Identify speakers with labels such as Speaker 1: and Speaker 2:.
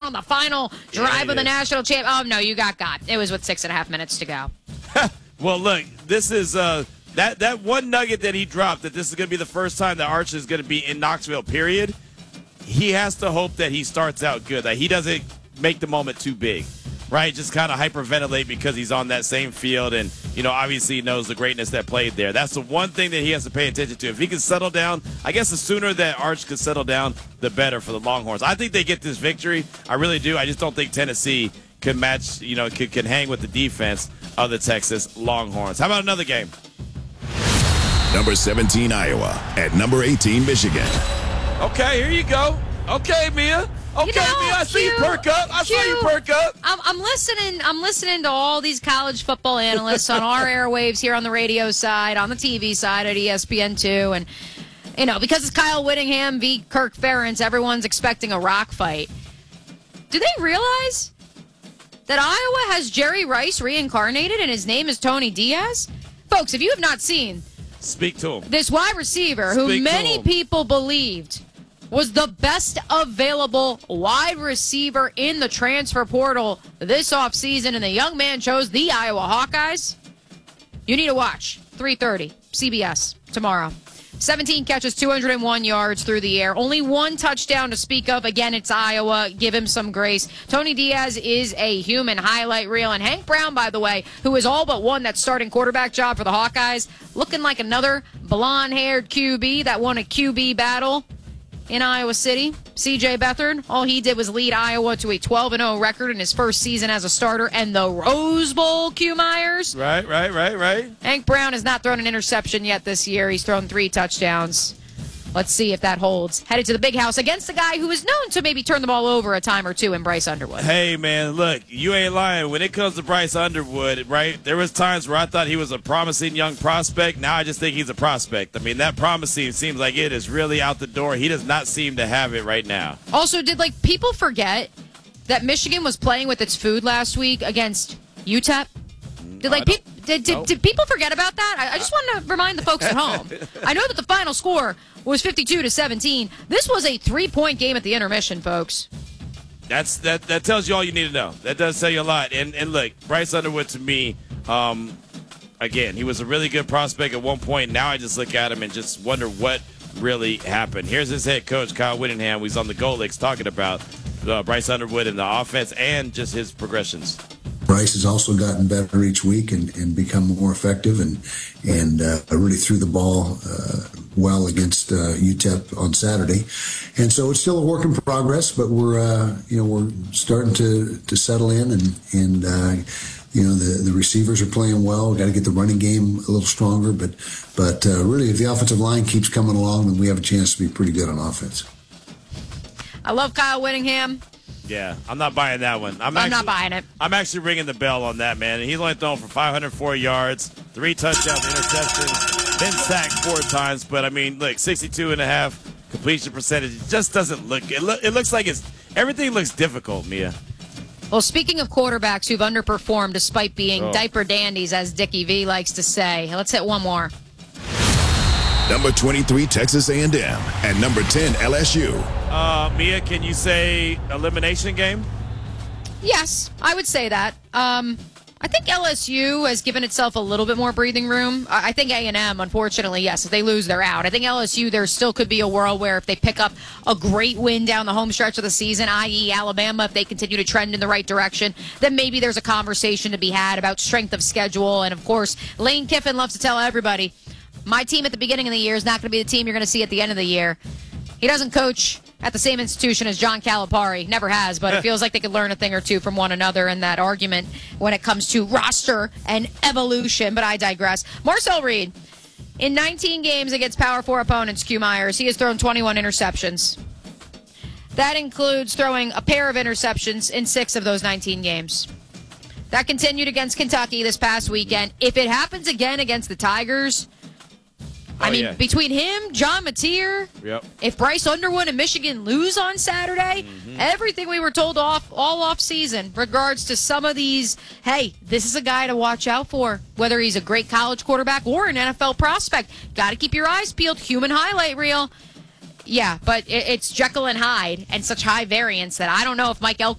Speaker 1: on the final drive of the national champ. Oh, no, you got. It was with 6.5 minutes to go.
Speaker 2: Well, look, this is that one nugget that he dropped, that this is going to be the first time that Arch is going to be in Knoxville, period. He has to hope that he starts out good, that he doesn't make the moment too big, right? Just kind of hyperventilate because he's on that same field and, obviously he knows the greatness that played there. That's the one thing that he has to pay attention to. If he can settle down, I guess the sooner that Arch can settle down, the better for the Longhorns. I think they get this victory. I really do. I just don't think Tennessee can match, can hang with the defense of the Texas Longhorns. How about another game?
Speaker 3: Number 17, Iowa, at number 18, Michigan.
Speaker 2: Okay, here you go. Okay, Mia. Okay, Mia, I see you perk up. I saw you perk up.
Speaker 1: I'm listening to all these college football analysts on our airwaves here on the radio side, on the TV side at ESPN2, and because it's Kyle Whittingham v. Kirk Ferentz, everyone's expecting a rock fight. Do they realize that Iowa has Jerry Rice reincarnated and his name is Tony Diaz? Folks, if you have not seen
Speaker 2: Speak to him.
Speaker 1: this wide receiver who many people believed was the best available wide receiver in the transfer portal this offseason, and the young man chose the Iowa Hawkeyes, you need to watch 3:30 CBS tomorrow. 17 catches, 201 yards through the air. Only one touchdown to speak of. Again, it's Iowa. Give him some grace. Tony Diaz is a human highlight reel. And Hank Brown, by the way, who is all but won that starting quarterback job for the Hawkeyes, looking like another blonde-haired QB that won a QB battle in Iowa City. C.J. Beathard, all he did was lead Iowa to a 12-0 record in his first season as a starter. And the Rose Bowl, Q Myers.
Speaker 2: Right.
Speaker 1: Hank Brown has not thrown an interception yet this year. He's thrown 3 touchdowns. Let's see if that holds. Headed to the big house against a guy who is known to maybe turn the ball over a time or two in Bryce Underwood.
Speaker 2: Hey, man, look, you ain't lying. When it comes to Bryce Underwood, right, there was times where I thought he was a promising young prospect. Now I just think he's a prospect. I mean, that promising seems like it is really out the door. He does not seem to have it right now.
Speaker 1: Also, did, people forget that Michigan was playing with its food last week against UTEP? Did people forget about that? I just want to remind the folks at home. I know that the final score was 52-17. This was a 3-point game at the intermission, folks.
Speaker 2: That tells you all you need to know. That does tell you a lot. And look, Bryce Underwood to me, again, he was a really good prospect at one point. Now I just look at him and just wonder what really happened. Here's his head coach, Kyle Whittingham, who's on the Gold Licks, talking about Bryce Underwood and the offense and just his progressions.
Speaker 4: Bryce has also gotten better each week and become more effective and really threw the ball well against UTEP on Saturday. And so it's still a work in progress, but we're starting to settle in and the receivers are playing well. We've got to get the running game a little stronger, but really if the offensive line keeps coming along, then we have a chance to be pretty good on offense.
Speaker 1: I love Kyle Whittingham.
Speaker 2: Yeah, I'm not buying that one.
Speaker 1: I'm not buying it.
Speaker 2: I'm actually ringing the bell on that, man. He's only thrown for 504 yards, 3 touchdowns, interceptions, been sacked 4 times. But, I mean, look, 62.5 completion percentage. It just doesn't look – it looks like everything looks difficult, Mia.
Speaker 1: Well, speaking of quarterbacks who've underperformed despite being diaper dandies, as Dickie V likes to say, let's hit one more.
Speaker 3: Number 23, Texas A&M, and number 10, LSU.
Speaker 2: Mia, can you say elimination game?
Speaker 1: Yes, I would say that. I think LSU has given itself a little bit more breathing room. I think A&M, unfortunately, yes, if they lose, they're out. I think LSU, there still could be a world where if they pick up a great win down the home stretch of the season, i.e. Alabama, if they continue to trend in the right direction, then maybe there's a conversation to be had about strength of schedule. And, of course, Lane Kiffin loves to tell everybody, my team at the beginning of the year is not going to be the team you're going to see at the end of the year. He doesn't coach at the same institution as John Calipari. Never has, but it feels like they could learn a thing or two from one another in that argument when it comes to roster and evolution. But I digress. Marcel Reed, in 19 games against Power 4 opponents, Q Myers, he has thrown 21 interceptions. That includes throwing a pair of interceptions in 6 of those 19 games. That continued against Kentucky this past weekend. If it happens again against the Tigers, between him, John Mateer, if Bryce Underwood and Michigan lose on Saturday, everything we were told all off season regards to some of these, hey, this is a guy to watch out for, whether he's a great college quarterback or an NFL prospect. Got to keep your eyes peeled. Human highlight reel. Yeah, but it's Jekyll and Hyde and such high variance that I don't know if Mike Elko